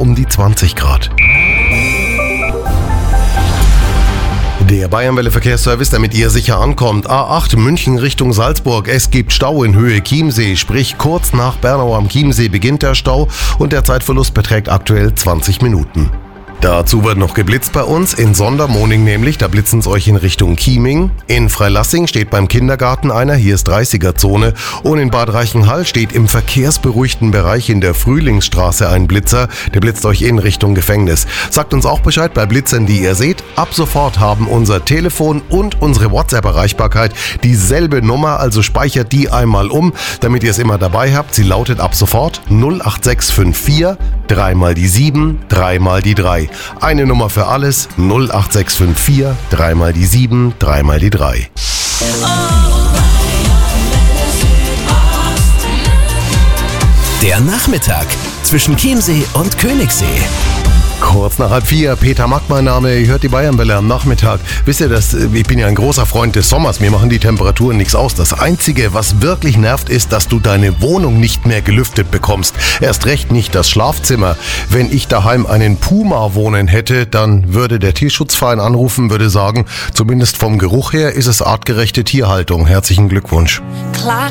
um die 20 Grad. Der Bayernwelle Verkehrsservice, damit ihr sicher ankommt. A8 München Richtung Salzburg. Es gibt Stau in Höhe Chiemsee, sprich kurz nach Bernau am Chiemsee beginnt der Stau und der Zeitverlust beträgt aktuell 20 Minuten. Dazu wird noch geblitzt bei uns, in Sondermoning nämlich, da blitzen es euch in Richtung Chieming. In Freilassing steht beim Kindergarten einer, hier ist 30er-Zone. Und in Bad Reichenhall steht im verkehrsberuhigten Bereich in der Frühlingsstraße ein Blitzer, der blitzt euch in Richtung Gefängnis. Sagt uns auch Bescheid bei Blitzern, die ihr seht. Ab sofort haben unser Telefon und unsere WhatsApp-Erreichbarkeit dieselbe Nummer, also speichert die einmal um, damit ihr es immer dabei habt. Sie lautet ab sofort 08654 3 mal die 7, 3 mal die 3. Eine Nummer für alles, 08654 3 mal die 7, 3 mal die 3. Der Nachmittag zwischen Chiemsee und Königssee. Kurz nach 3:30, Peter Mack mein Name, ihr hört die Bayernwelle am Nachmittag. Wisst ihr, ich bin ja ein großer Freund des Sommers, mir machen die Temperaturen nichts aus. Das Einzige, was wirklich nervt, ist, dass du deine Wohnung nicht mehr gelüftet bekommst. Erst recht nicht das Schlafzimmer. Wenn ich daheim einen Puma wohnen hätte, dann würde der Tierschutzverein anrufen, würde sagen, zumindest vom Geruch her ist es artgerechte Tierhaltung. Herzlichen Glückwunsch. Klar